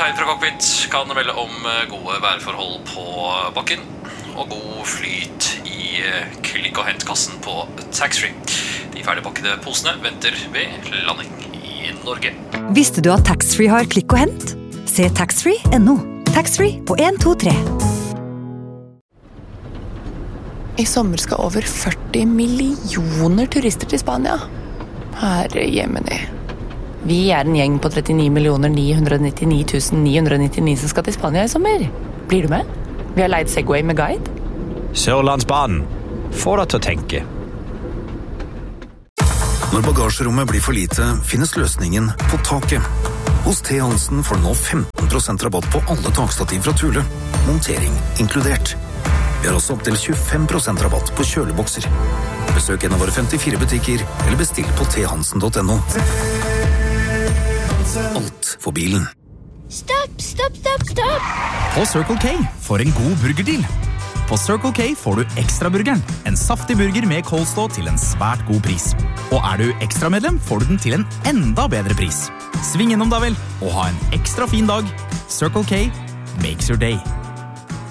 kaptein fra cockpit kan melde om gode værforhold på bakken og god flyt i klikk- og hentkassen på taxfree. De ferdigpakkede posene venter ved landing i Norge. Visste du at taxfree har klikk og hent? Se taxfree.no. Taxfree på 1, 2, 3. I sommer skal over 40 millioner turister til Spania. Herre jemini. Vi en gjeng på 39 999 som skal til Spania i sommer. Blir du med? Vi har leid Segway med guide. Sørlandsbanen. Få deg til å tenke. Når bagasjerommet blir for lite, finnes løsningen på taket. Hos T. Hansen får du nå 15% rabatt på alle takstativ fra Thule. Montering inkludert. Vi har også opp til 25% rabatt på kjølebokser. Besøk en av våre 54 butikker, eller bestill på thansen.no. Alt for bilen. Stopp! På Circle K får en god burgerdeal. På Circle K får du Ekstraburgeren, en saftig burger med coleslaw til en svært god pris. Og du ekstramedlem, får du den til en enda bedre pris. Sving innom da vel, og ha en ekstra fin dag. Circle K makes your day.